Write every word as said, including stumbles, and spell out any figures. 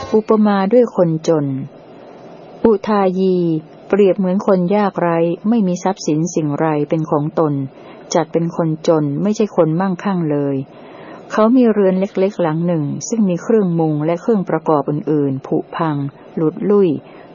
อุปมาด้วยคนจนอุทายีเปรียบเหมือนคนยากไร้ไม่มีทรัพย์สินสิ่งไรเป็นของตนจัดเป็นคนจนไม่ใช่คนมั่งคั่งเลยเขามีเรือนเล็กๆหลังหนึ่งซึ่งมีเครื่องมุงและเครื่องประกอบอื่นๆผุพังหลุดลุ่ย